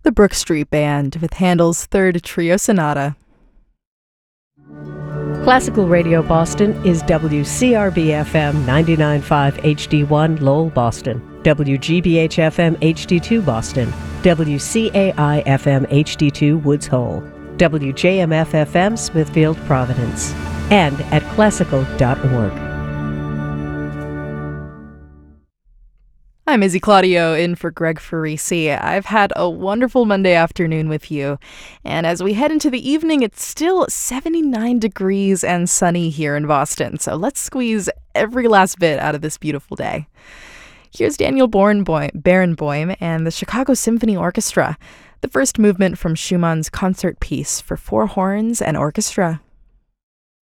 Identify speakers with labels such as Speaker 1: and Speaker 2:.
Speaker 1: the Brook Street Band with Handel's Third Trio Sonata.
Speaker 2: Classical Radio Boston is WCRB-FM 99.5 HD1 Lowell, Boston, WGBH-FM HD2 Boston, WCAI-FM HD2 Woods Hole, WJMF-FM Smithfield, Providence, and at classical.org.
Speaker 1: I'm Izzy Claudio in for Greg Farisi. I've had a wonderful Monday afternoon with you, and as we head into the evening, it's still 79 degrees and sunny here in Boston, so let's squeeze every last bit out of this beautiful day. Here's Daniel Barenboim and the Chicago Symphony Orchestra, the first movement from Schumann's concert piece for four horns and orchestra.